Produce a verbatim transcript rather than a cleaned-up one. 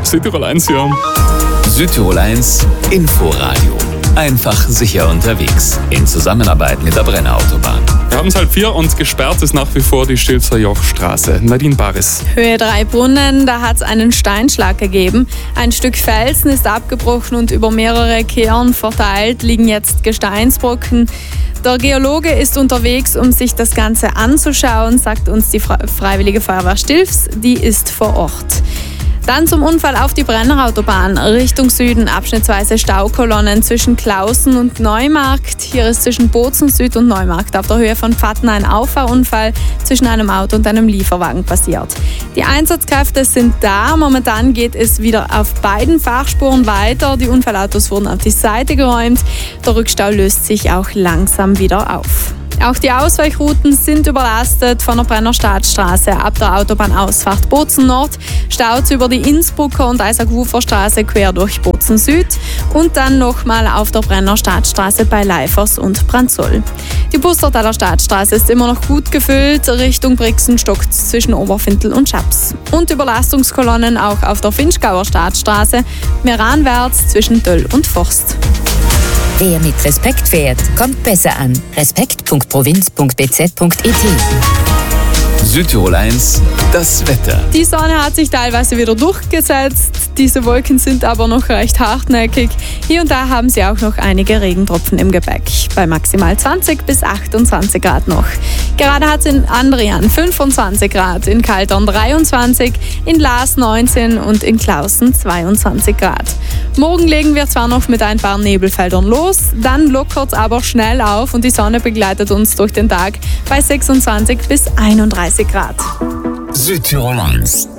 Südtirol eins hier. Südtirol eins Inforadio. Einfach sicher unterwegs. In Zusammenarbeit mit der Brenner Autobahn. Wir haben es halb vier und gesperrt ist nach wie vor die Stilzer Jochstraße. Nadine Baris. Höhe drei Brunnen, da hat es einen Steinschlag gegeben. Ein Stück Felsen ist abgebrochen und über mehrere Kehren verteilt liegen jetzt Gesteinsbrocken. Der Geologe ist unterwegs, um sich das Ganze anzuschauen, sagt uns die Freiwillige Feuerwehr Stilfs. Die ist vor Ort. Dann zum Unfall auf die Brenner Autobahn. Richtung Süden abschnittsweise Staukolonnen zwischen Klausen und Neumarkt. Hier ist zwischen Bozen Süd und Neumarkt auf der Höhe von Pfatten ein Auffahrunfall zwischen einem Auto und einem Lieferwagen passiert. Die Einsatzkräfte sind da. Momentan geht es wieder auf beiden Fahrspuren weiter. Die Unfallautos wurden auf die Seite geräumt. Der Rückstau löst sich auch langsam wieder auf. Auch die Ausweichrouten sind überlastet von der Brenner Stadtstraße ab der Autobahnausfahrt Bozen Nord, Staus über die Innsbrucker und Eisack-Wufer-Straße quer durch Bozen Süd und dann nochmal auf der Brenner Stadtstraße bei Leifers und Branzoll. Die Bussertaler Stadtstraße ist immer noch gut gefüllt, Richtung Brixen stockt zwischen Oberfintel und Schaps. Und Überlastungskolonnen auch auf der Finchgauer Stadtstraße, meranwärts zwischen Döll und Forst. Wer mit Respekt fährt, kommt besser an. respekt punkt provinz punkt b z punkt e t. Südtirol eins, das Wetter. Die Sonne hat sich teilweise wieder durchgesetzt. Diese Wolken sind aber noch recht hartnäckig. Hier und da haben sie auch noch einige Regentropfen im Gepäck. Bei maximal zwanzig bis achtundzwanzig Grad noch. Gerade hat es in Andrian fünfundzwanzig Grad, in Kaltern dreiundzwanzig, in Laas neunzehn und in Klausen zweiundzwanzig Grad. Morgen legen wir zwar noch mit ein paar Nebelfeldern los, dann lockert es aber schnell auf und die Sonne begleitet uns durch den Tag bei sechsundzwanzig bis einunddreißig Grad. Südtirol eins.